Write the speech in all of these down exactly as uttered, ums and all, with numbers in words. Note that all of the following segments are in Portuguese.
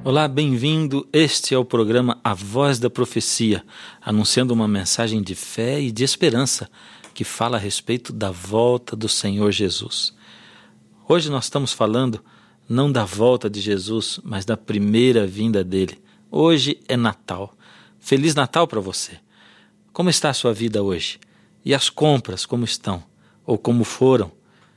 Olá, bem-vindo. Este é o programa A Voz da Profecia, anunciando uma mensagem de fé e de esperança que fala a respeito da volta do Senhor Jesus. Hoje nós estamos falando não da volta de Jesus, mas da primeira vinda dele. Hoje é Natal. Feliz Natal para você. Como está a sua vida hoje? E as compras, como estão? Ou como foram?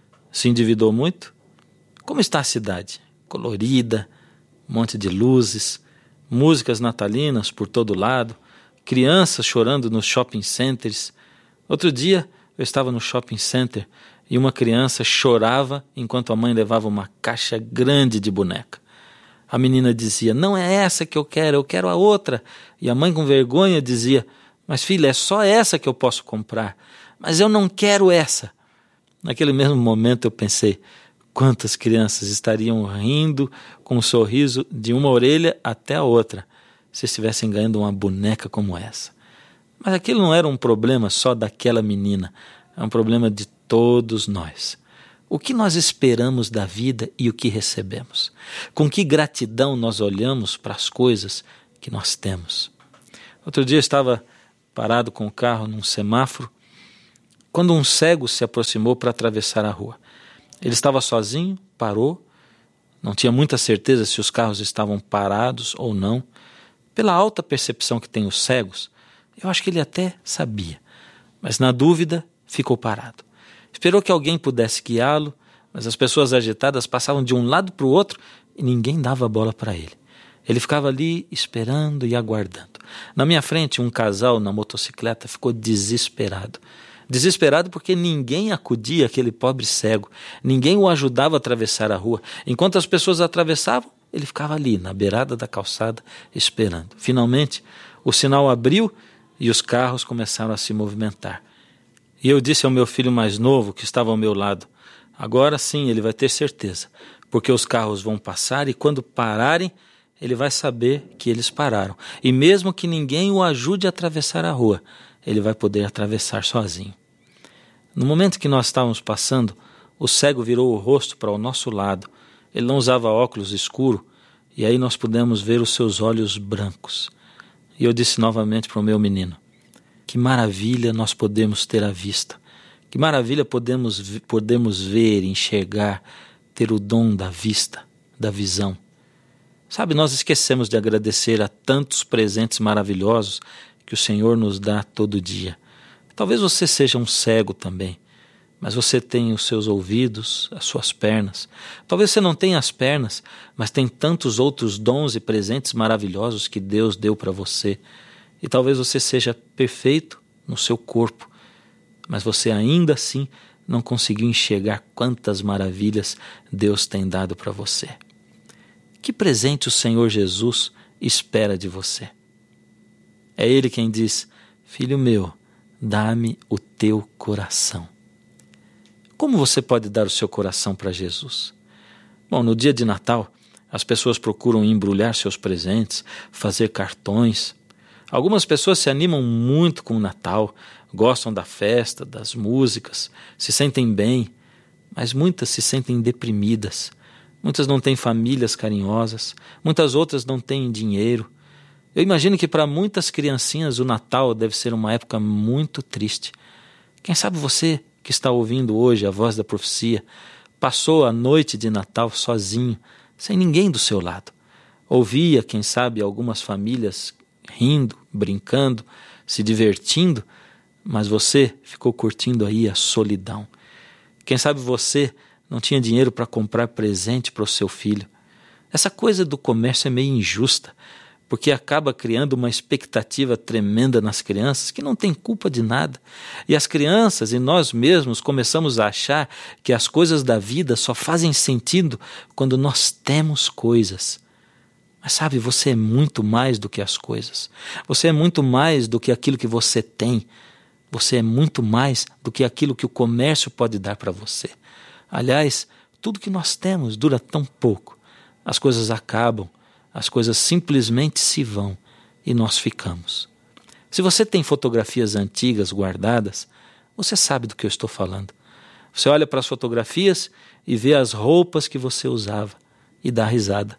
Se endividou muito? Como está a cidade? Colorida, um monte de luzes, músicas natalinas por todo lado, crianças chorando nos shopping centers. Outro dia eu estava no shopping center e uma criança chorava enquanto a mãe levava uma caixa grande de boneca. A menina dizia, não é essa que eu quero, eu quero a outra. E a mãe com vergonha dizia, mas filha, é só essa que eu posso comprar, mas eu não quero essa. Naquele mesmo momento eu pensei, quantas crianças estariam rindo com um sorriso de uma orelha até a outra, se estivessem ganhando uma boneca como essa. Mas aquilo não era um problema só daquela menina, é um problema de todos nós. O que nós esperamos da vida e o que recebemos? Com que gratidão nós olhamos para as coisas que nós temos? Outro dia eu estava parado com o carro num semáforo, quando um cego se aproximou para atravessar a rua. Ele estava sozinho, parou, não tinha muita certeza se os carros estavam parados ou não. Pela alta percepção que tem os cegos, eu acho que ele até sabia, mas na dúvida ficou parado. Esperou que alguém pudesse guiá-lo, mas as pessoas agitadas passavam de um lado para o outro e ninguém dava bola para ele. Ele ficava ali esperando e aguardando. Na minha frente, um casal na motocicleta ficou desesperado. Desesperado porque ninguém acudia aquele pobre cego, ninguém o ajudava a atravessar a rua. Enquanto as pessoas atravessavam, ele ficava ali, na beirada da calçada, esperando. Finalmente, o sinal abriu e os carros começaram a se movimentar. E eu disse ao meu filho mais novo, que estava ao meu lado, agora sim ele vai ter certeza, porque os carros vão passar e quando pararem, ele vai saber que eles pararam. E mesmo que ninguém o ajude a atravessar a rua, ele vai poder atravessar sozinho. No momento que nós estávamos passando, o cego virou o rosto para o nosso lado. Ele não usava óculos escuro e aí nós pudemos ver os seus olhos brancos. E eu disse novamente para o meu menino, que maravilha nós podemos ter à vista. Que maravilha podemos, podemos ver, enxergar, ter o dom da vista, da visão. Sabe, nós esquecemos de agradecer a tantos presentes maravilhosos que o Senhor nos dá todo dia. Talvez você seja um cego também, mas você tem os seus ouvidos, as suas pernas. Talvez você não tenha as pernas, mas tem tantos outros dons e presentes maravilhosos que Deus deu para você. E talvez você seja perfeito no seu corpo, mas você ainda assim não conseguiu enxergar quantas maravilhas Deus tem dado para você. Que presente o Senhor Jesus espera de você? É Ele quem diz, filho meu, dá-me o teu coração. Como você pode dar o seu coração para Jesus? Bom, no dia de Natal, as pessoas procuram embrulhar seus presentes, fazer cartões. Algumas pessoas se animam muito com o Natal, gostam da festa, das músicas, se sentem bem, mas muitas se sentem deprimidas. Muitas não têm famílias carinhosas, muitas outras não têm dinheiro. Eu imagino que para muitas criancinhas o Natal deve ser uma época muito triste. Quem sabe você que está ouvindo hoje a voz da profecia, passou a noite de Natal sozinho, sem ninguém do seu lado. Ouvia, quem sabe, algumas famílias rindo, brincando, se divertindo, mas você ficou curtindo aí a solidão. Quem sabe você não tinha dinheiro para comprar presente para o seu filho. Essa coisa do comércio é meio injusta, porque acaba criando uma expectativa tremenda nas crianças que não tem culpa de nada. E as crianças e nós mesmos começamos a achar que as coisas da vida só fazem sentido quando nós temos coisas. Mas sabe, você é muito mais do que as coisas. Você é muito mais do que aquilo que você tem. Você é muito mais do que aquilo que o comércio pode dar para você. Aliás, tudo que nós temos dura tão pouco. As coisas acabam. As coisas simplesmente se vão e nós ficamos. Se você tem fotografias antigas guardadas, você sabe do que eu estou falando. Você olha para as fotografias e vê as roupas que você usava e dá risada.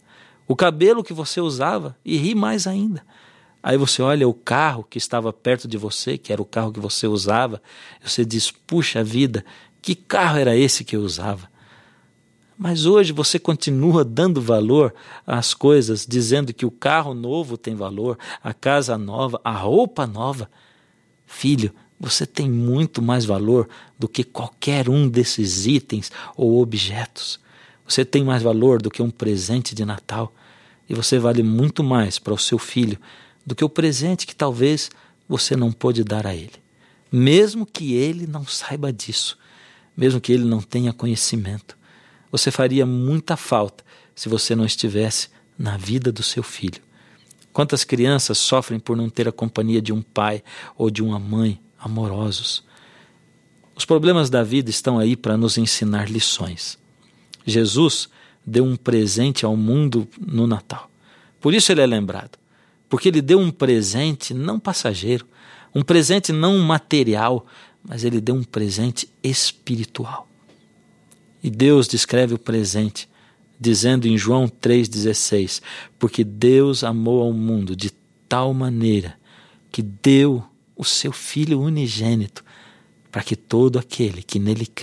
o cabelo que você usava e ri mais ainda. Aí você olha o carro que estava perto de você, que era o carro que você usava, e você diz, puxa vida, que carro era esse que eu usava? Mas hoje você continua dando valor às coisas, dizendo que o carro novo tem valor, a casa nova, a roupa nova. Filho, você tem muito mais valor do que qualquer um desses itens ou objetos. Você tem mais valor do que um presente de Natal. E você vale muito mais para o seu filho do que o presente que talvez você não pôde dar a ele. Mesmo que ele não saiba disso, mesmo que ele não tenha conhecimento, você faria muita falta se você não estivesse na vida do seu filho. Quantas crianças sofrem por não ter a companhia de um pai ou de uma mãe amorosos? Os problemas da vida estão aí para nos ensinar lições. Jesus deu um presente ao mundo no Natal. Por isso ele é lembrado. Porque ele deu um presente não passageiro, um presente não material, mas ele deu um presente espiritual. E Deus descreve o presente, dizendo em João três dezesseis, porque Deus amou ao mundo de tal maneira que deu o seu Filho unigênito, para que todo aquele que nele crê